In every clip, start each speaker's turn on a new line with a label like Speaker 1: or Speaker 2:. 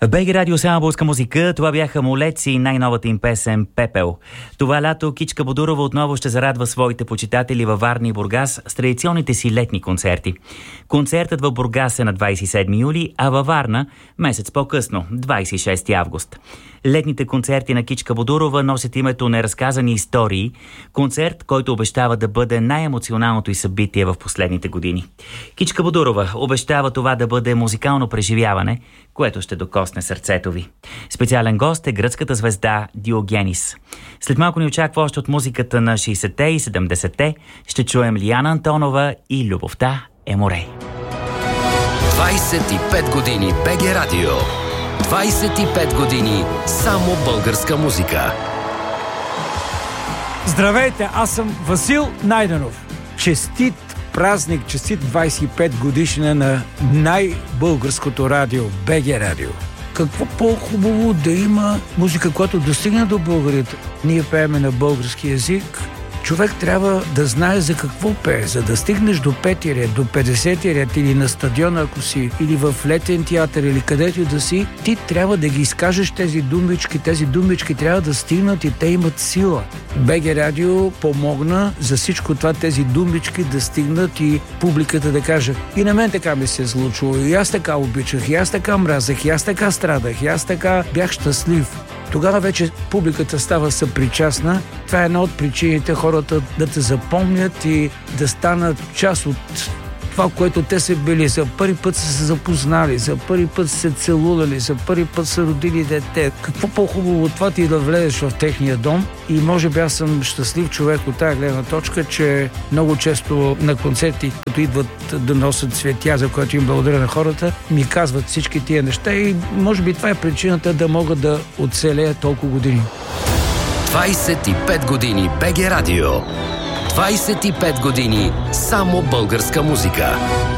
Speaker 1: БГ Радио само българска музика. Това бяха Молеци и най-новата им песен «Пепел». Това лято Кичка Бодурова отново ще зарадва своите почитатели във Варна и Бургас с традиционните си летни концерти. Концертът в Бургас е на 27 юли, а във Варна месец по-късно, 26 август. Летните концерти на Кичка Бодурова носят името «Неразказани истории», концерт, който обещава да бъде най-емоционалното и събитие в последните години. Кичка Бодурова обещава това да бъде музикално преживяване, което ще докосне сърцето ви. Специален гост е гръцката звезда Диогенис. След малко ни очаква още от музиката на 60-те и 70-те. Ще чуем Лиана Антонова и «Любовта е море».
Speaker 2: 25 години БГ Радио. 25 години само българска музика.
Speaker 3: Здравейте, аз съм Васил Найденов. Честит празник, честит 25 годишна на най-българското радио, БГ Радио. Какво по-хубаво да има музика, която достигне до българите. Ние пееме на български език. Човек трябва да знае за какво пее, за да стигнеш до 5-ти ред, до 50-ти ред или на стадиона, ако си, или в летен театър, или където да си, ти трябва да ги изкажеш тези думички трябва да стигнат и те имат сила. БГ Радио помогна за всичко това, тези думички да стигнат и публиката да каже: и на мен така ми се случило, и аз така обичах, и аз така мразех, и аз така страдах, и аз така бях щастлив. Тогава вече публиката става съпричастна. Това е една от причините хората да те запомнят и да станат част от това, което те са били. За първи път са се запознали, за първи път са се целували, за първи път са родили дете. Какво по-хубаво от това ти да влезеш в техния дом? И може би аз съм щастлив човек от тази гледна точка, че много често на концерти, като идват да носят цветя, за което им благодаря на хората, ми казват всички тия неща и може би това е причината да могат да оцелеят толкова години.
Speaker 2: 25 години БГ Радио. 25 години само българска музика.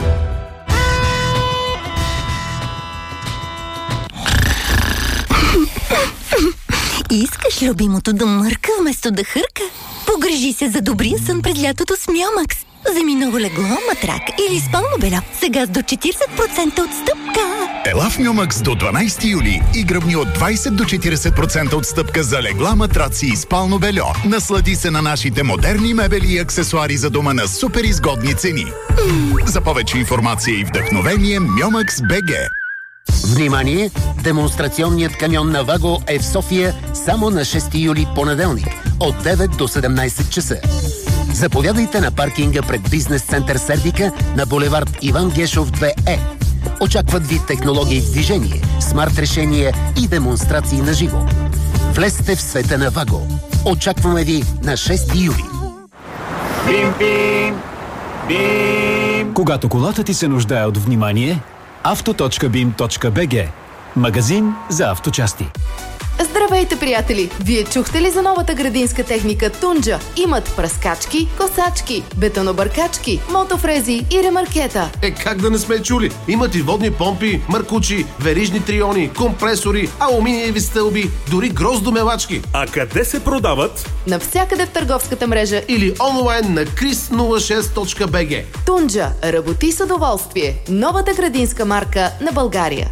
Speaker 4: Искаш любимото да мърка вместо да хърка? Погрижи се за добрия сън през лятото с Миомакс. Вземи ново легло, матрак или спално бельо. Сега с до 40% отстъпка.
Speaker 5: Ела в Миомакс до 12 юли и гръбни от 20 до 40% отстъпка за легла, матраци и спално бельо. Наслади се на нашите модерни мебели и аксесуари за дома на супер изгодни цени. За повече информация и вдъхновение Миомакс БГ.
Speaker 6: Внимание! Демонстрационният камион на Ваго е в София само на 6 юли понеделник от 9 до 17 часа. Заповядайте на паркинга пред бизнес център Сердика на булевард Иван Гешов 2Е. Очакват ви технологии в движение, смарт решения и демонстрации на живо. Влезте в света на Ваго. Очакваме ви на 6 юли.
Speaker 7: Бим-бим! Бим!
Speaker 8: Когато колата ти се нуждае от внимание, auto.bim.bg. Магазин за авточасти.
Speaker 9: Здравейте, приятели! Вие чухте ли за новата градинска техника Тунджа? Имат пръскачки, косачки, бетонобъркачки, мотофрези и ремаркета.
Speaker 10: Как да не сме чули? Имат и водни помпи, маркучи, верижни триони, компресори, алуминиеви стълби, дори гроздомелачки.
Speaker 7: А къде се продават?
Speaker 9: Навсякъде в търговската мрежа
Speaker 10: или онлайн на chris06.bg.
Speaker 9: Тунджа. Работи с удоволствие. Новата градинска марка на България.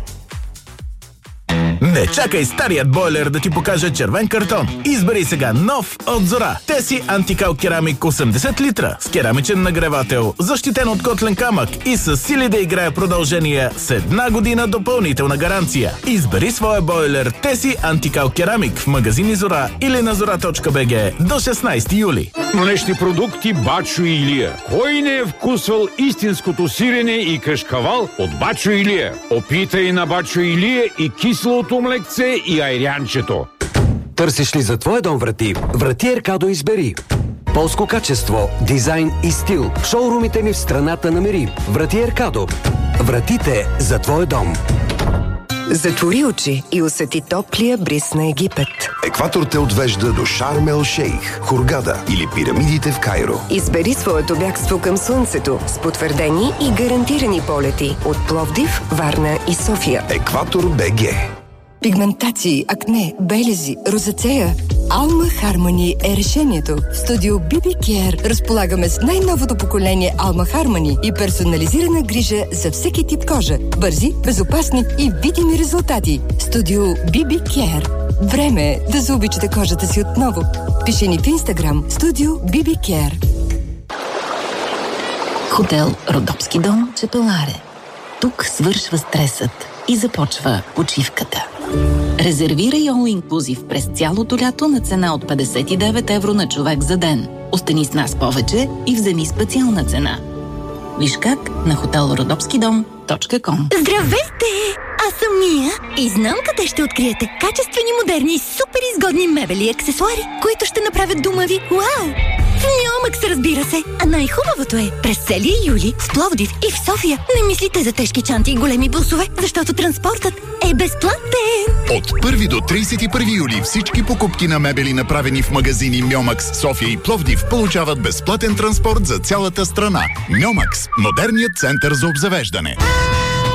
Speaker 11: Не чакай старият бойлер да ти покаже червен картон. Избери сега нов от Зора. Теси антикал керамик 80 литра с керамичен нагревател, защитен от котлен камък и с сили да играе продължения с 1 година допълнителна гаранция. Избери своя бойлер Теси антикал керамик в магазини Зора или на zora.bg до 16 юли.
Speaker 12: Млечни продукти Бачо Илия. Кой не е вкусвал истинското сирене и кашкавал от Бачо Илия? Опитай на Бачо Илия и кислото млекце и айрянчето.
Speaker 13: Търсиш ли за твоя дом врати? Врати Еркадо избери. Полско качество, дизайн и стил. В шоурумите ни в страната намери. Врати Еркадо. Вратите за твоя дом.
Speaker 14: Затвори очи и усети топлия бриз на Египет.
Speaker 15: Екватор те отвежда до Шарм ел Шейх, Хургада или пирамидите в Кайро.
Speaker 14: Избери своето бягство към слънцето с потвърдени и гарантирани полети от Пловдив, Варна и София.
Speaker 15: Екватор БГ.
Speaker 14: Пигментации, акне, белези, розацея. Alma Harmony е решението. В студио BB Care разполагаме с най-новото поколение Alma Harmony и персонализирана грижа за всеки тип кожа. Бързи, безопасни и видими резултати. Студио BB Care. Време е да заобичате кожата си отново. Пиши ни в Инстаграм студио BB Care.
Speaker 16: Хотел Родопски дом, Чепеларе. Тук свършва стресът и започва почивката. Резервирай All Inclusive през цялото лято на цена от 59 евро на човек за ден. Остани с нас повече и вземи специална цена. Виж как на hotelrodopskidom.com.
Speaker 4: Здравейте! Аз съм Мия и знам къде ще откриете качествени, модерни и супер изгодни мебели и аксесуари, които ще направят дома ви вау! В Мьомакс, разбира се! А най-хубавото е, през целия юли в Пловдив и в София не мислите за тежки чанти и големи бусове, защото транспортът е безплатен!
Speaker 5: От 1 до 31 юли всички покупки на мебели, направени в магазини Мьомакс, София и Пловдив, получават безплатен транспорт за цялата страна. Мьомакс – модерният център за обзавеждане.